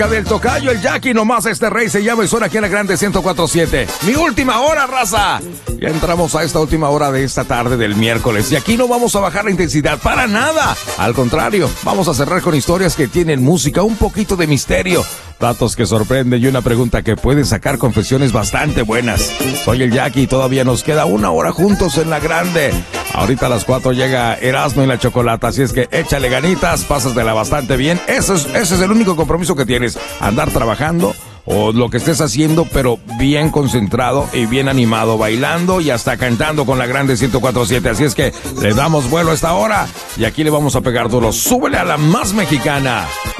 Del tocayo, el Jackie, nomás este rey se llama y suena aquí en la Grande 104.7. Mi última hora, raza. Ya entramos a esta última hora de esta tarde del miércoles y aquí no vamos a bajar la intensidad para nada. Al contrario, vamos a cerrar con historias que tienen música, un poquito de misterio, datos que sorprenden y una pregunta que puede sacar confesiones bastante buenas. Soy el Jackie y todavía nos queda una hora juntos en la Grande. Ahorita a las 4 llega Erasmo y la Chocolata, así es que échale ganitas, pásatela bastante bien. Ese es el único compromiso que tienes, andar trabajando o lo que estés haciendo, pero bien concentrado y bien animado, bailando y hasta cantando con la Grande 104.7. Así es que le damos vuelo a esta hora y aquí le vamos a pegar duro. Súbele a la más mexicana.